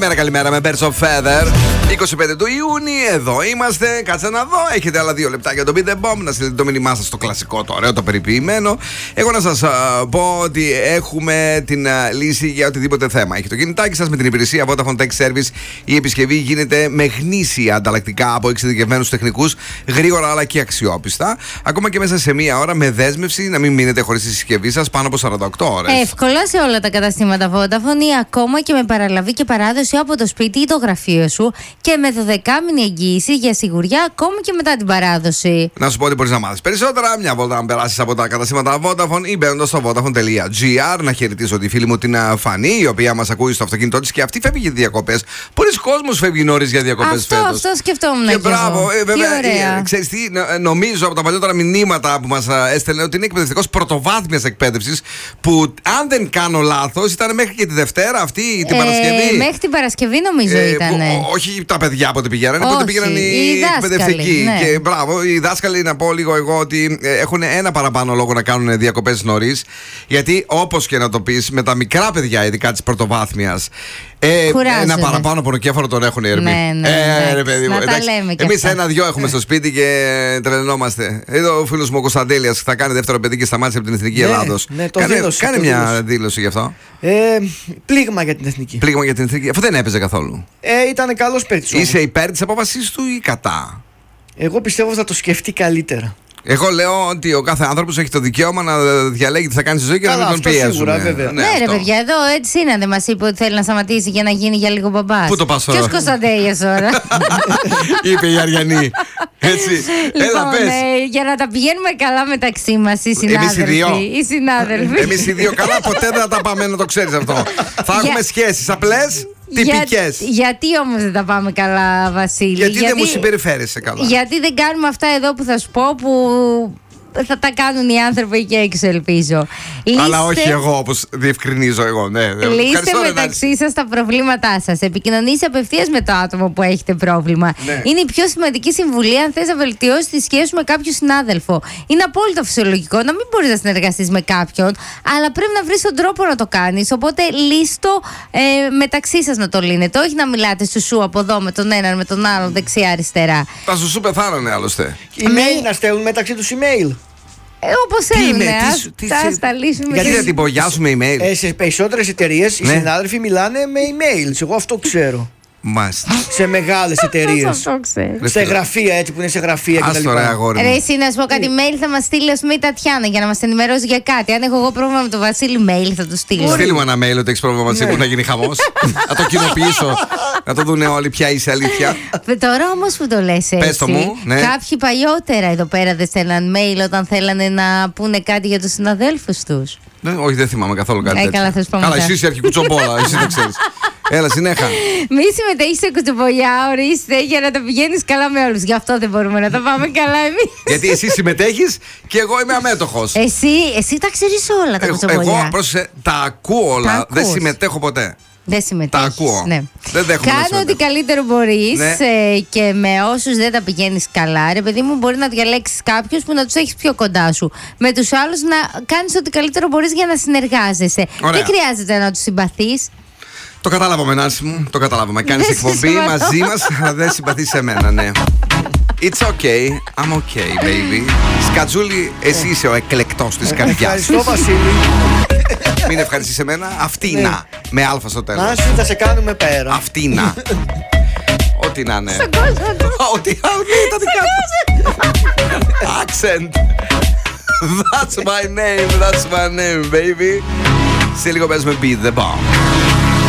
Καλημέρα με Birds of Feather. 25 του Ιούνιου, εδώ είμαστε. Κάτσε να δω. Έχετε άλλα 2 λεπτά για το Beat the Bomb. Να στείλετε το μήνυμά σας στο κλασικό, το ωραίο, το περιποιημένο. Εγώ να σας πω ότι έχουμε την λύση για οτιδήποτε θέμα. Έχει το κινητάκι σας με την υπηρεσία Vodafone Tech Service. Η επισκευή γίνεται με γνήσια ανταλλακτικά από εξειδικευμένους τεχνικούς, γρήγορα αλλά και αξιόπιστα. Ακόμα και μέσα σε μία ώρα με δέσμευση να μην μείνετε χωρίς τη συσκευή σας πάνω από 48 ώρες. Εύκολα σε όλα τα καταστήματα Vodafone ή ακόμα και με παραλαβή και παράδοση από το σπίτι ή το γραφείο σου και με 12μηνη εγγύηση για σιγουριά ακόμη και μετά την παράδοση. Να σου πω ότι μπορείς να μάθεις περισσότερα. Μια βόλτα να περάσεις από τα καταστήματα Vodafone ή μπαίνοντας στο vodafone.gr. Να χαιρετήσω τη φίλη μου την Φανή, η οποία μας ακούει στο αυτοκίνητό της και αυτή φεύγει για διακοπές. Πολλοί κόσμος φεύγει νωρίς για διακοπές φέτος. Αυτό σκεφτόμουν. Και μπράβο, βέβαια. Ξέρεις τι, νομίζω από τα παλιότερα μηνύματα που μας έστελνε ότι είναι εκπαιδευτικός πρωτοβάθμιας εκπαίδευσης που, αν δεν κάνω λάθος, ήταν μέχρι και τη Δευτέρα αυτή την Παρασκευή. Μέχρι την Παρασκευή νομίζω ήταν. Όχι τα παιδιά πότε πηγαίνανε, πότε πήγαιναν οι εκπαιδευτικοί. Ναι. Και μπράβο, οι δάσκαλοι, να πω λίγο εγώ ότι έχουν ένα παραπάνω λόγο να κάνουν διακοπές νωρίς. Γιατί όπως και να το πεις, με τα μικρά παιδιά, ειδικά της πρωτοβάθμιας, ένα παραπάνω πονοκέφαλο τον έχουν οι Ερμοί. Ναι, παιδί μου. Εμείς 1-2 έχουμε στο σπίτι και τρελαινόμαστε. Εδώ ο φίλος μου ο Κωνσταντέλιας θα κάνει δεύτερο παιδί και σταμάτησε από την Εθνική Ελλάδος. Κάνε μια δήλωση γι' αυτό. Πλήγμα για την Εθνική. Πλήγμα για την Εθνική. Αυτό δεν έπαιζε καθόλου. Ήταν καλός παίκτης. Είσαι υπέρ της απόφασης του ή κατά? Εγώ πιστεύω θα το σκεφτεί καλύτερα. Εγώ λέω ότι ο κάθε άνθρωπος έχει το δικαίωμα να διαλέγει τι θα κάνει στη ζωή και να μην τον πιέζουν. Σίγουρα, βέβαια. Ναι, ρε παιδιά, εδώ έτσι είναι. Δεν μας είπε ότι θέλει να σταματήσει για να γίνει για λίγο μπαμπάς. Πού το πας τώρα? Ποιος Κωνσταντέλιας τώρα? Είπε η Αριανή. Έτσι. Έλα, πες. Για να τα πηγαίνουμε καλά μεταξύ μας οι συνάδελφοι. Εμείς οι δύο καλά, ποτέ δεν θα τα πάμε, να το ξέρεις αυτό. Θα έχουμε σχέσεις απλές. Γιατί όμως δεν τα πάμε καλά, Βασίλη? Γιατί δεν μου συμπεριφέρεσαι καλά? Γιατί δεν κάνουμε αυτά εδώ που θα σου πω, που θα τα κάνουν οι άνθρωποι εκεί έξω, ελπίζω. Αλλά όχι εγώ, όπως διευκρινίζω εγώ. Λύστε μεταξύ σας τα προβλήματά σας. Επικοινωνήστε απευθείας με το άτομο που έχετε πρόβλημα. Ναι. Είναι η πιο σημαντική συμβουλή αν θες να βελτιώσεις τη σχέση σου με κάποιον συνάδελφο. Είναι απόλυτα φυσιολογικό να μην μπορείς να συνεργαστείς με κάποιον, αλλά πρέπει να βρεις τον τρόπο να το κάνεις. Οπότε λύστο μεταξύ σας να το λύνετε. Όχι να μιλάτε σου από εδώ με τον έναν, με τον άλλον, δεξιά-αριστερά. Τα σου πεθάνανε άλλωστε. Email να στέλνουν μεταξύ τους email. Όπως θέλουν, ας τα λύσουμε. Γιατί δεν την πογιάσουμε email? Σε περισσότερες εταιρείες οι συνάδελφοι μιλάνε με email. Εγώ αυτό ξέρω. Μάλιστα. Σε μεγάλες εταιρείες. Σε γραφεία, έτσι που είναι σε γραφεία κτλ. Ρε, εσύ να σου πω κάτι, mail θα μας στείλει η Τατιάνα για να μας ενημερώσει για κάτι. Αν έχω εγώ πρόβλημα με τον Βασίλη, mail θα του στείλω. Στείλει μου ένα mail ότι έχεις πρόβλημα μαζί μου, να γίνει χαμός. Να το κοινοποιήσω, να το δουν όλοι ποια είσαι αλήθεια. Τώρα όμως που το λες έτσι, κάποιοι παλιότερα εδώ πέρα δεν στέλναν mail όταν θέλανε να πούνε κάτι για τους συναδέλφους τους? Όχι, δεν θυμάμαι καθόλου κάτι τέτοιο. Καλά, εσύ είσαι αρχικουτσομπόλα, εσύ το ξέρεις. Έλα, συνέχα. Μη συμμετέχεις σε κουτσομπολιά, ορίστε, για να τα πηγαίνεις καλά με όλους. Γι' αυτό δεν μπορούμε να τα πάμε καλά εμείς. Γιατί εσύ συμμετέχεις και εγώ είμαι αμέτωχος. Εσύ τα ξέρεις όλα τα κουτσομπολιά. Εγώ πρόσεχε, τα ακούω όλα. Δεν συμμετέχω ποτέ. Δεν συμμετέχεις. Τα ακούω. Ναι. Δεν δέχομαι. Κάνε ό,τι καλύτερο μπορείς, και με όσους δεν τα πηγαίνεις καλά, ρε παιδί μου, μπορεί να διαλέξεις κάποιους που να τους έχεις πιο κοντά σου. Με τους άλλους να κάνεις ό,τι καλύτερο μπορείς για να συνεργάζεσαι. Δεν χρειάζεται να τους συμπαθείς. Το κατάλαβαμε, Νάση μου. Το κατάλαβαμε. Κάνεις εκπομπή μαζί μας, αλλά δεν συμπαθείς εμένα, ναι. It's okay, I'm okay, baby. Σκατζούλη, εσύ είσαι ο εκλεκτός της καρδιάς. Ευχαριστώ, Βασίλη. Μην ευχαριστείς εμένα. Αυτίνα. Με αλφα στο τέλος. Νάση, θα σε κάνουμε πέρα. Αυτίνα. Ό,τι να είναι. Ό,τι τα δικά του. Accent. That's my name, baby. Σε λίγο παίζουμε Beat the Bomb.